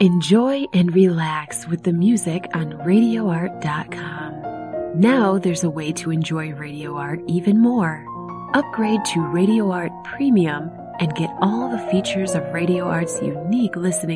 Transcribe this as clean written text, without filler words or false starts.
Enjoy and relax with the music on RadioArt.com. Now there's a way to enjoy Radio Art even more. Upgrade to Radio Art Premium and get all the features of Radio Art's unique listening